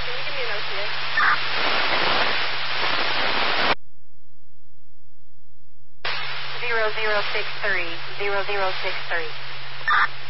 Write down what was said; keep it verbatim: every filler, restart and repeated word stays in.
Can you give me an O T A? Zero zero six three zero zero six three.